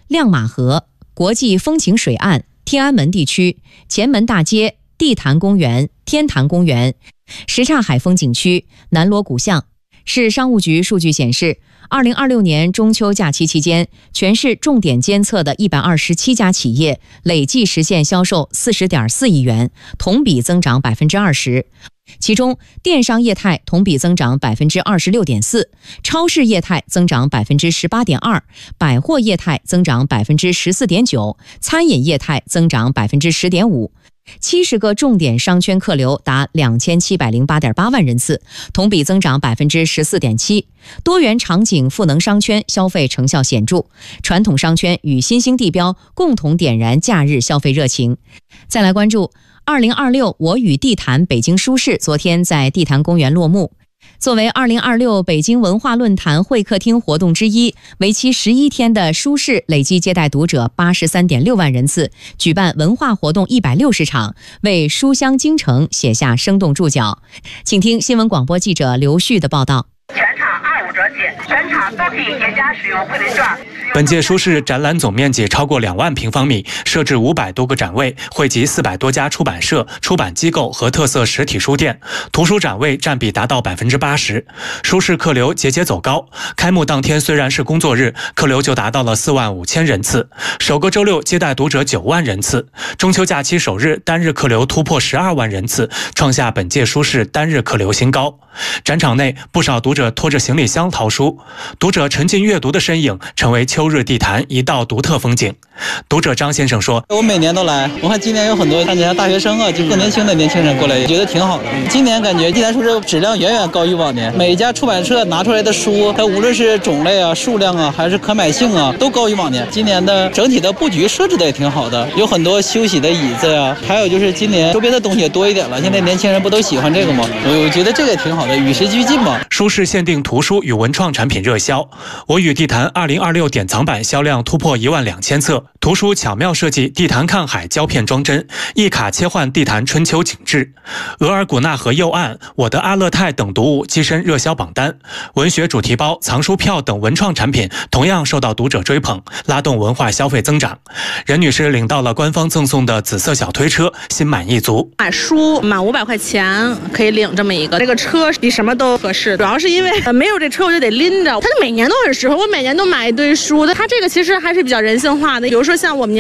亮马河、国际风情水岸、天安门地区、前门大街、地坛公园、天坛公园、什刹海风景区、南锣鼓巷。市商务局数据显示，2026年中秋假期期间，全市重点监测的127家企业累计实现销售40.4亿元，同比增长20%。其中，电商业态同比增长26.4%，超市业态增长18.2%，百货业态增长14.9%，餐饮业态增长10.5%。70个重点商圈客流达2708.8万人次，同比增长14.7%。多元场景赋能商圈消费成效显著，传统商圈与新兴地标共同点燃假日消费热情。再来关注2026我与地坛北京书市昨天在地坛公园落幕。作为2026北京文化论坛会客厅活动之一，为期11天的书市累计接待读者83.6万人次，举办文化活动160场，为书香京城写下生动注脚。请听新闻广播记者刘旭的报道。 全场25折起，全场都可以严加使用惠民券。 本届书市展览总面积超过2万平方米，设置500多个展位，汇集400多家出版社、出版机构和特色实体书店，图书展位占比达到80%。书市客流节节走高，开幕当天虽然是工作日，客流就达到了4万5千人次，首个周六接待读者9万人次。中秋假期首日单日客流突破12万人次，创下本届书市单日客流新高。展场内不少读者拖着行李箱淘书，读者沉浸阅读的身影成为秋日地坛一道独特风景。读者张先生说：“ 我每年都来，我看今年有很多看起来大学生啊，就更年轻的年轻人过来，觉得挺好的。今年感觉地坛书市质量远远高于往年，每一家出版社拿出来的书，它无论是种类啊、数量啊，还是可买性啊，都高于往年。今年的整体的布局设置的也挺好的，有很多休息的椅子呀，还有就是今年周边的东西也多一点了。现在年轻人不都喜欢这个吗？我觉得这个也挺好的，与时俱进嘛。” 书市限定图书与文创产品热销，我与地坛2026典藏版销量突破12000册。图书巧妙设计地坛看海胶片装帧，一卡切换地坛春秋景致。额尔古纳河右岸、我的阿勒泰等读物跻身热销榜单。文学主题包、藏书票等文创产品同样受到读者追捧，拉动文化消费增长。任女士领到了官方赠送的紫色小推车，心满意足。 买书满500块钱可以领这么一个，这个车比什么都合适。主要是因为没有这车我就得拎着，它每年都很适合，我每年都买一堆书的。它这个其实还是比较人性化的，比如说像我们